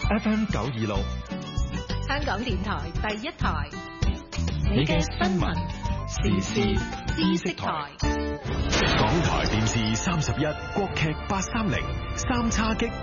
FM 926， 香港電台第一台， 你嘅新聞時事知識台。港台電視31，國劇830，三叉戟